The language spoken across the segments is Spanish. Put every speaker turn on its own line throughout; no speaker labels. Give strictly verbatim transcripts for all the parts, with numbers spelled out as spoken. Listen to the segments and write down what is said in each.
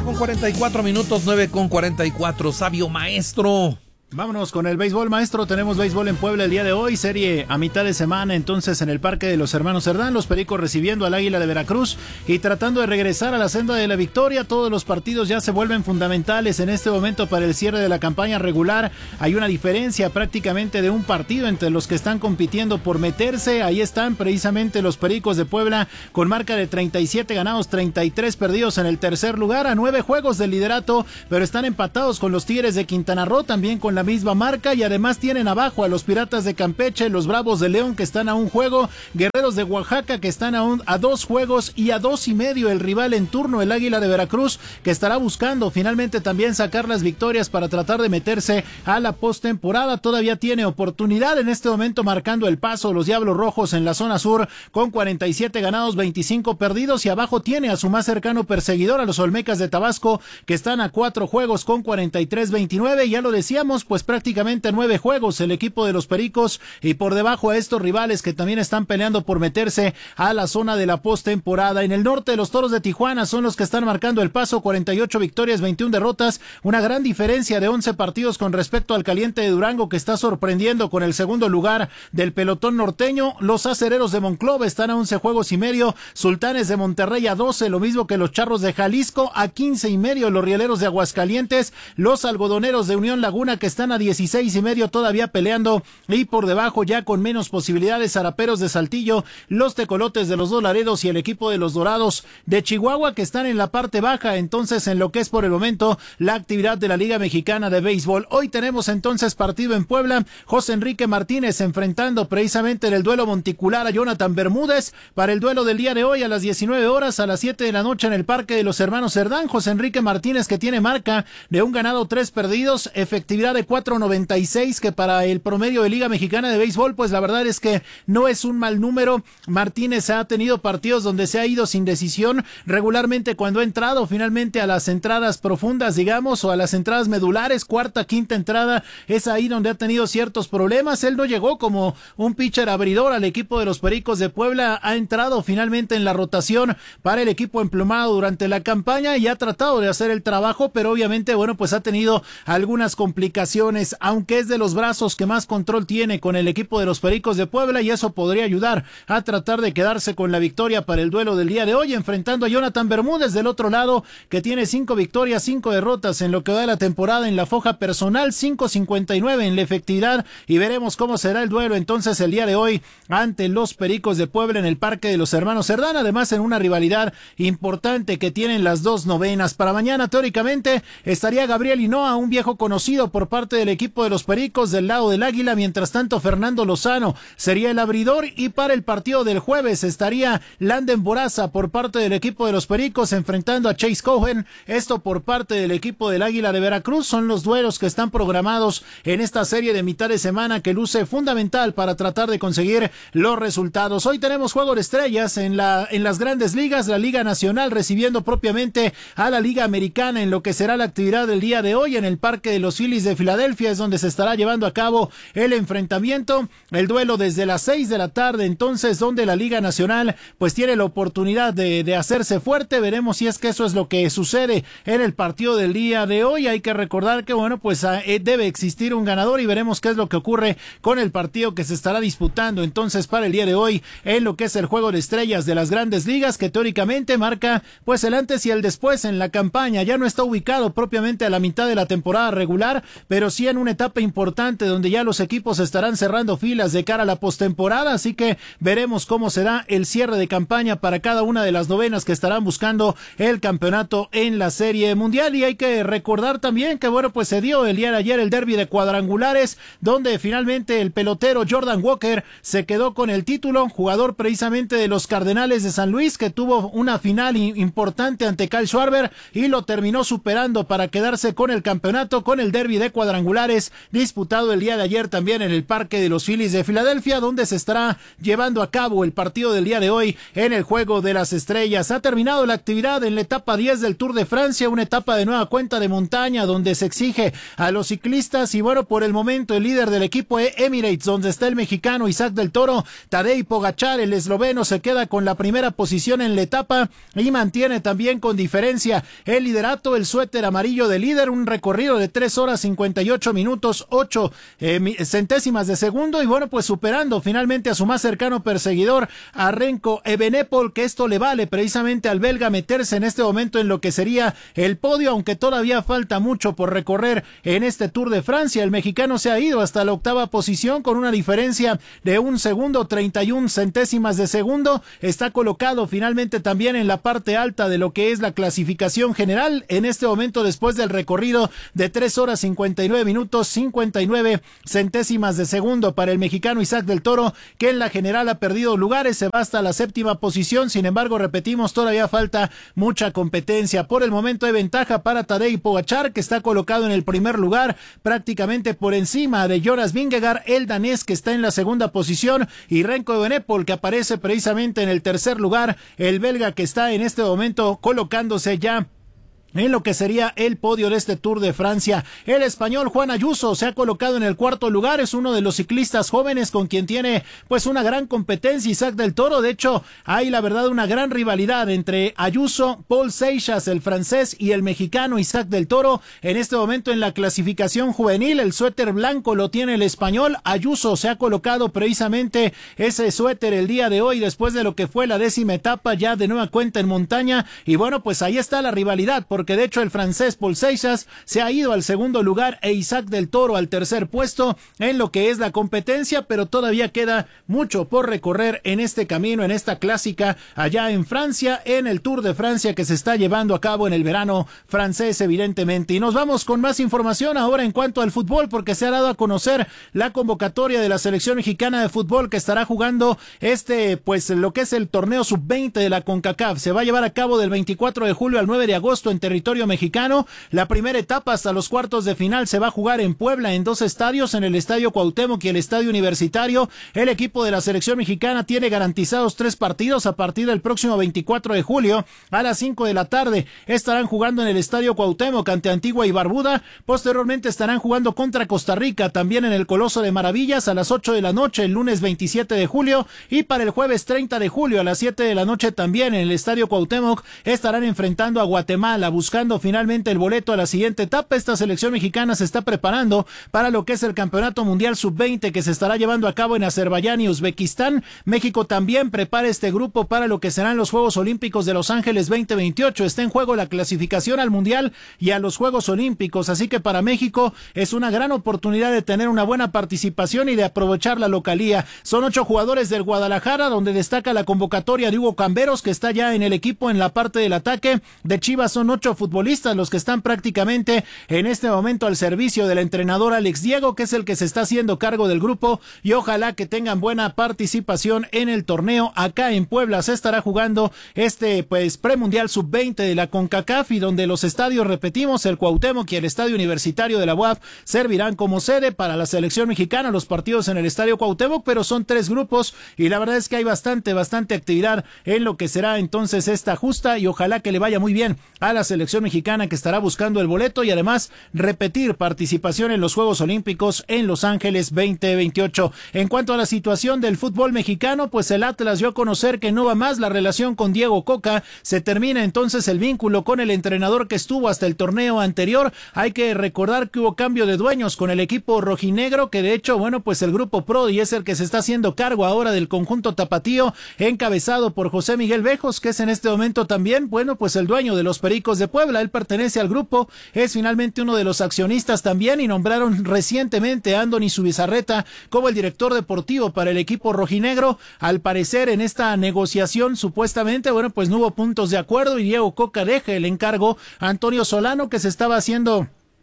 mañana con cuarenta y cuatro minutos, nueve con cuarenta y cuatro. Sabio maestro.
Vámonos con el béisbol, maestro. Tenemos béisbol en Puebla el día de hoy, serie a mitad de semana, entonces en el Parque de los Hermanos Cerdán, los Pericos recibiendo al Águila de Veracruz y tratando de regresar a la senda de la victoria. Todos los partidos ya se vuelven fundamentales en este momento para el cierre de la campaña regular. Hay una diferencia prácticamente de un partido entre los que están compitiendo por meterse. Ahí están precisamente los Pericos de Puebla con marca de treinta y siete ganados, treinta y tres perdidos en el tercer lugar, a nueve juegos del liderato, pero están empatados con los Tigres de Quintana Roo, también con la misma marca, y además tienen abajo a los Piratas de Campeche, los Bravos de León que están a un juego, Guerreros de Oaxaca que están a, un, a dos juegos y a dos y medio el rival en turno, el Águila de Veracruz, que estará buscando finalmente también sacar las victorias para tratar de meterse a la postemporada. Todavía tiene oportunidad en este momento marcando el paso los Diablos Rojos en la zona sur con cuarenta y siete ganados, veinticinco perdidos, y abajo tiene a su más cercano perseguidor, a los Olmecas de Tabasco, que están a cuatro juegos con cuarenta y tres veintinueve. Ya lo decíamos, pues prácticamente nueve juegos el equipo de los Pericos, y por debajo a estos rivales que también están peleando por meterse a la zona de la postemporada. En el norte, los Toros de Tijuana son los que están marcando el paso, cuarenta y ocho victorias, veintiuna derrotas, una gran diferencia de once partidos con respecto al Caliente de Durango, que está sorprendiendo con el segundo lugar del pelotón norteño. Los Acereros de Monclova están a once juegos y medio, Sultanes de Monterrey a doce, lo mismo que los Charros de Jalisco, a quince y medio los Rieleros de Aguascalientes, los Algodoneros de Unión Laguna que están a dieciséis y medio todavía peleando, y por debajo ya con menos posibilidades, Zaraperos de Saltillo, los Tecolotes de los Dos Laredos y el equipo de los Dorados de Chihuahua, que están en la parte baja. Entonces, en lo que es por el momento la actividad de la Liga Mexicana de Béisbol, hoy tenemos entonces partido en Puebla, José Enrique Martínez enfrentando precisamente en el duelo monticular a Jonathan Bermúdez. Para el duelo del día de hoy a las diecinueve horas, a las siete de la noche en el Parque de los Hermanos Cerdán, José Enrique Martínez, que tiene marca de un ganado, tres perdidos, efectividad de cuatro noventa y seis, que para el promedio de Liga Mexicana de Béisbol, pues la verdad es que no es un mal número. Martínez ha tenido partidos donde se ha ido sin decisión, regularmente cuando ha entrado finalmente a las entradas profundas, digamos, o a las entradas medulares, cuarta, quinta entrada, es ahí donde ha tenido ciertos problemas. Él no llegó como un pitcher abridor al equipo de los Pericos de Puebla, ha entrado finalmente en la rotación para el equipo emplumado durante la campaña y ha tratado de hacer el trabajo, pero obviamente, bueno, pues ha tenido algunas complicaciones, aunque es de los brazos que más control tiene con el equipo de los Pericos de Puebla, y eso podría ayudar a tratar de quedarse con la victoria para el duelo del día de hoy, enfrentando a Jonathan Bermúdez del otro lado, que tiene cinco victorias, cinco derrotas en lo que va de la temporada en la foja personal, cinco cincuenta y nueve en la efectividad, y veremos cómo será el duelo entonces el día de hoy ante los Pericos de Puebla en el Parque de los Hermanos Cerdán, además en una rivalidad importante que tienen las dos novenas. Para mañana teóricamente estaría Gabriel Hinoa, un viejo conocido por parte del equipo de los Pericos del lado del Águila, mientras tanto Fernando Lozano sería el abridor, y para el partido del jueves estaría Landen Boraza por parte del equipo de los Pericos enfrentando a Chase Cohen, esto por parte del equipo del Águila de Veracruz. Son los duelos que están programados en esta serie de mitad de semana que luce fundamental para tratar de conseguir los resultados. Hoy tenemos juego de estrellas en la en las grandes ligas, la Liga Nacional recibiendo propiamente a la Liga Americana en lo que será la actividad del día de hoy en el Parque de los Phillies de Filadelfia, es donde se estará llevando a cabo el enfrentamiento, el duelo desde las seis de la tarde, entonces donde la Liga Nacional pues tiene la oportunidad de, de hacerse fuerte. Veremos si es que eso es lo que sucede en el partido del día de hoy. Hay que recordar que bueno, pues eh, debe existir un ganador, y veremos qué es lo que ocurre con el partido que se estará disputando entonces para el día de hoy en lo que es el juego de estrellas de las grandes ligas, que teóricamente marca pues el antes y el después en la campaña. Ya no está ubicado propiamente a la mitad de la temporada regular, pero sí en una etapa importante donde ya los equipos estarán cerrando filas de cara a la postemporada, así que veremos cómo será el cierre de campaña para cada una de las novenas que estarán buscando el campeonato en la Serie Mundial. Y hay que recordar también que bueno, pues se dio el día de ayer el derbi de cuadrangulares, donde finalmente el pelotero Jordan Walker se quedó con el título, jugador precisamente de los Cardenales de San Luis, que tuvo una final importante ante Kyle Schwarber y lo terminó superando para quedarse con el campeonato, con el derbi de cuadrangulares cuadrangulares, disputado el día de ayer también en el Parque de los Phillies de Filadelfia, donde se estará llevando a cabo el partido del día de hoy en el Juego de las Estrellas. Ha terminado la actividad en la etapa diez del Tour de Francia, una etapa de nueva cuenta de montaña donde se exige a los ciclistas y bueno, por el momento el líder del equipo Emirates, donde está el mexicano Isaac del Toro, Tadej Pogačar, el esloveno, se queda con la primera posición en la etapa y mantiene también con diferencia el liderato, el suéter amarillo de líder, un recorrido de tres horas cincuenta y ocho minutos, ocho eh, centésimas de segundo y bueno, pues superando finalmente a su más cercano perseguidor, a Remco Evenepoel, que esto le vale precisamente al belga meterse en este momento en lo que sería el podio, aunque todavía falta mucho por recorrer en este Tour de Francia. El mexicano se ha ido hasta la octava posición con una diferencia de un segundo, treinta y una centésimas de segundo, está colocado finalmente también en la parte alta de lo que es la clasificación general, en este momento después del recorrido de tres horas cincuenta y nueve minutos, cincuenta y nueve centésimas de segundo para el mexicano Isaac del Toro, que en la general ha perdido lugares, se va hasta la séptima posición, sin embargo, repetimos, todavía falta mucha competencia. Por el momento hay ventaja para Tadej Pogačar, que está colocado en el primer lugar, prácticamente por encima de Jonas Vingegaard, el danés, que está en la segunda posición, y Remco Evenepoel, que aparece precisamente en el tercer lugar, el belga, que está en este momento colocándose ya en lo que sería el podio de este Tour de Francia. El español Juan Ayuso se ha colocado en el cuarto lugar, es uno de los ciclistas jóvenes con quien tiene pues una gran competencia Isaac del Toro. De hecho, hay la verdad una gran rivalidad entre Ayuso, Paul Seixas, el francés, y el mexicano Isaac del Toro. En este momento en la clasificación juvenil, el suéter blanco lo tiene el español. Ayuso se ha colocado precisamente ese suéter el día de hoy después de lo que fue la décima etapa ya de nueva cuenta en montaña, y bueno, pues ahí está la rivalidad, por porque de hecho el francés Paul Seixas se ha ido al segundo lugar e Isaac del Toro al tercer puesto en lo que es la competencia, pero todavía queda mucho por recorrer en este camino, en esta clásica allá en Francia, en el Tour de Francia que se está llevando a cabo en el verano francés, evidentemente. Y nos vamos con más información ahora en cuanto al fútbol, porque se ha dado a conocer la convocatoria de la selección mexicana de fútbol que estará jugando este, pues lo que es el torneo sub veinte de la CONCACAF. Se va a llevar a cabo del veinticuatro de julio al nueve de agosto en territorio mexicano. La primera etapa hasta los cuartos de final se va a jugar en Puebla en dos estadios, en el Estadio Cuauhtémoc y el Estadio Universitario. El equipo de la selección mexicana tiene garantizados tres partidos a partir del próximo veinticuatro de julio a las cinco de la tarde. Estarán jugando en el Estadio Cuauhtémoc ante Antigua y Barbuda. Posteriormente estarán jugando contra Costa Rica, también en el Coloso de Maravillas a las ocho de la noche el lunes veintisiete de julio, y para el jueves treinta de julio a las siete de la noche también en el Estadio Cuauhtémoc estarán enfrentando a Guatemala, buscando finalmente el boleto a la siguiente etapa. Esta selección mexicana se está preparando para lo que es el Campeonato Mundial sub veinte que se estará llevando a cabo en Azerbaiyán y Uzbekistán. México también prepara este grupo para lo que serán los Juegos Olímpicos de Los Ángeles veinte veintiocho. Está en juego la clasificación al Mundial y a los Juegos Olímpicos, así que para México es una gran oportunidad de tener una buena participación y de aprovechar la localía. Son ocho jugadores del Guadalajara, donde destaca la convocatoria de Hugo Camberos, que está ya en el equipo en la parte del ataque. De Chivas son ocho futbolistas los que están prácticamente en este momento al servicio del entrenador Alex Diego, que es el que se está haciendo cargo del grupo, y ojalá que tengan buena participación en el torneo. Acá en Puebla se estará jugando este pues premundial sub veinte de la CONCACAF, y donde los estadios, repetimos, el Cuauhtémoc y el Estadio Universitario de la U A P servirán como sede para la selección mexicana. Los partidos en el Estadio Cuauhtémoc, pero son tres grupos y la verdad es que hay bastante, bastante actividad en lo que será entonces esta justa, y ojalá que le vaya muy bien a la selección mexicana, que estará buscando el boleto y además repetir participación en los Juegos Olímpicos en Los Ángeles veinte veintiocho. En cuanto a la situación del fútbol mexicano, pues el Atlas dio a conocer que no va más la relación con Diego Coca. Se termina entonces el vínculo con el entrenador que estuvo hasta el torneo anterior. Hay que recordar que hubo cambio de dueños con el equipo rojinegro, que de hecho, bueno, pues el grupo Prodi es el que se está haciendo cargo ahora del conjunto tapatío, encabezado por José Miguel Bejos, que es en este momento también, bueno, pues el dueño de los Pericos de Puebla. Él pertenece al grupo, es finalmente uno de los accionistas también, y nombraron recientemente a Andoni Zubizarreta como el director deportivo para el equipo rojinegro. Al parecer en esta negociación supuestamente, bueno, pues no hubo puntos de acuerdo y Diego Coca deja el encargo a Antonio Solano, que se estaba haciendo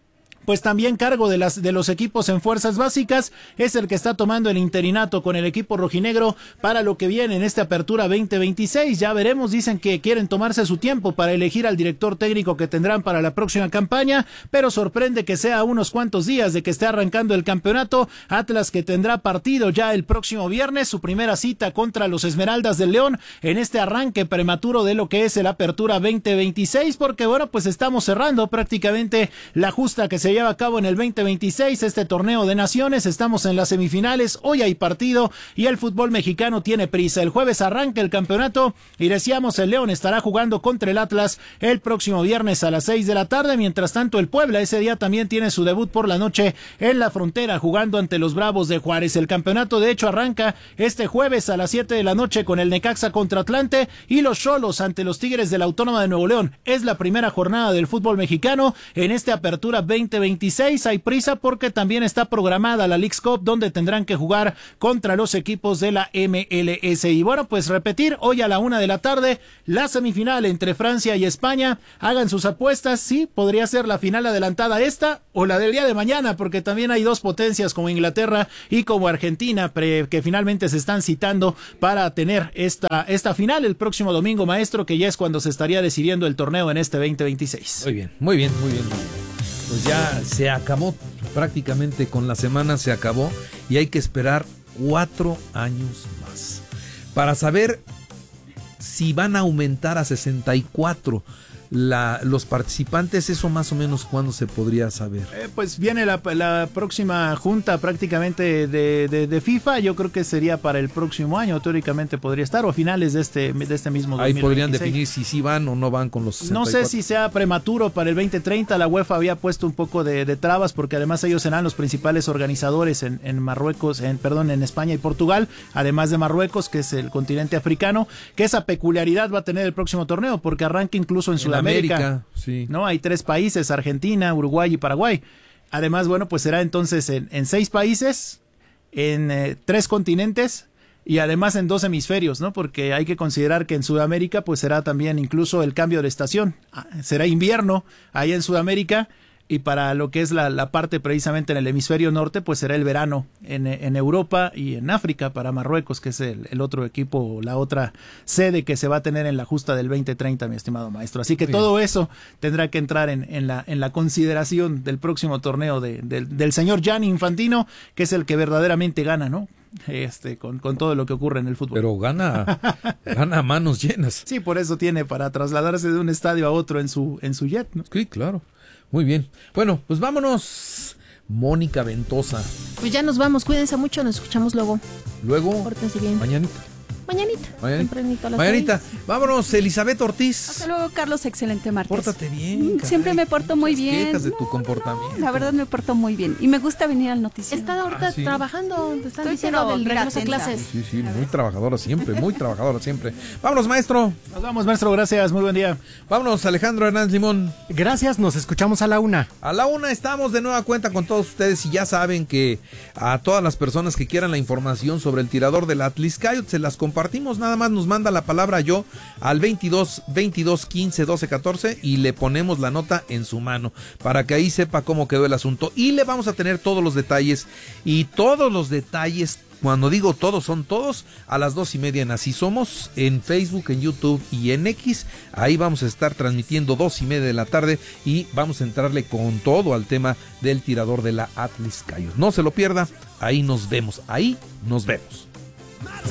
pues también cargo de las de los equipos en fuerzas básicas, es el que está tomando el interinato con el equipo rojinegro para lo que viene en esta apertura veinte veintiséis. Ya veremos, dicen que quieren tomarse su tiempo para elegir al director técnico que tendrán para la próxima campaña, pero sorprende que sea a unos cuantos días de que esté arrancando el campeonato. Atlas que tendrá partido ya el próximo viernes, su primera cita contra los Esmeraldas del León en este arranque prematuro de lo que es el apertura veinte veintiséis, porque bueno, pues estamos cerrando prácticamente la justa que se lleva a cabo en el veinte veintiséis, este torneo de naciones. Estamos en las semifinales, hoy hay partido y el fútbol mexicano tiene prisa. El jueves arranca el campeonato y decíamos el León estará jugando contra el Atlas el próximo viernes a las seis de la tarde. Mientras tanto el Puebla ese día también tiene su debut por la noche en la Frontera jugando ante los Bravos de Juárez. El campeonato de hecho arranca este jueves a las siete de la noche con el Necaxa contra Atlante y los Xolos ante los Tigres de la Autónoma de Nuevo León. Es la primera jornada del fútbol mexicano en esta apertura veinte veintiséis. Hay prisa porque también está programada la Leagues Cup, donde tendrán que jugar contra los equipos de la M L S. Y bueno, pues repetir, hoy a la una de la tarde, la semifinal entre Francia y España. Hagan sus apuestas, sí, podría ser la final adelantada esta o la del día de mañana, porque también hay dos potencias como Inglaterra y como Argentina pre, que finalmente se están citando para tener esta, esta final el próximo domingo, maestro, que ya es cuando se estaría decidiendo el torneo en este veinte veintiséis.
Muy bien, muy bien, muy bien. Pues ya se acabó prácticamente con la semana, se acabó y hay que esperar cuatro años más para saber si van a aumentar a sesenta y cuatro la, los participantes. Eso más o menos cuándo se podría saber.
Eh, pues viene la, la próxima junta prácticamente de, de, de FIFA. Yo creo que sería para el próximo año, teóricamente podría estar, o a finales de este, de este mismo
Ahí
dos mil veintiséis.
podrían definir si sí van o no van con los sesenta y cuatro.
No sé si sea prematuro para el veinte treinta. La UEFA había puesto un poco de, de trabas porque además ellos serán los principales organizadores en, en Marruecos, en perdón, en España y Portugal, además de Marruecos, que es el continente africano, que esa peculiaridad va a tener el próximo torneo porque arranca incluso en, en Sudamérica. América,
sí.
No, hay tres países, Argentina, Uruguay y Paraguay. Además, bueno, pues será entonces en, en seis países, en eh, tres continentes y además en dos hemisferios, ¿no? Porque hay que considerar que en Sudamérica pues será también incluso el cambio de estación. Será invierno ahí en Sudamérica y para lo que es la, la parte precisamente en el hemisferio norte pues será el verano en, en Europa y en África para Marruecos, que es el, el otro equipo, la otra sede que se va a tener en la justa del veinte treinta, mi estimado maestro. Así que Bien. todo eso tendrá que entrar en, en, la, en la consideración del próximo torneo de, de, del señor Gianni Infantino, que es el que verdaderamente gana, ¿no? Este, con, con todo lo que ocurre en el fútbol.
Pero gana, gana a manos llenas.
Sí, por eso tiene para trasladarse de un estadio a otro en su, en su jet, ¿no?
Sí, claro. Muy bien. Bueno, pues vámonos. Mónica Ventosa.
Pues ya nos vamos, cuídense mucho, nos escuchamos luego.
Luego,
Pórtense bien.
Mañanita.
Mañanita.
Mañanita.
A las
Mañanita.
seis.
Vámonos, Elizabeth Ortiz.
Hasta luego, Carlos. Excelente martes.
Pórtate bien.
Caray. Siempre me porto muy
Muchas
bien.
quejas de
no,
tu comportamiento.
No, la verdad me porto muy bien. Y me gusta venir al noticiero.
Está ahorita
Ah, ¿sí?
trabajando, te están
Estoy
diciendo
pero
del regreso a
atenta.
clases.
Sí, sí, muy trabajadora siempre, muy trabajadora siempre. Vámonos, maestro.
Nos vamos, maestro, gracias, muy buen día.
Vámonos, Alejandro Hernández Limón.
Gracias, nos escuchamos a la una.
A la una estamos de nueva cuenta con todos ustedes y ya saben que a todas las personas que quieran la información sobre el tirador del Atlas Coyotes se las compartimos, nada más nos manda la palabra yo al veintidós, veintidós, quince, doce, catorce y le ponemos la nota en su mano para que ahí sepa cómo quedó el asunto y le vamos a tener todos los detalles y todos los detalles. Cuando digo todos, son todos, a las dos y media en Así Somos, en Facebook, en YouTube y en X. Ahí vamos a estar transmitiendo dos y media de la tarde y vamos a entrarle con todo al tema del tirador de la Atlas Coyotes. No se lo pierda, ahí nos vemos, ahí nos vemos.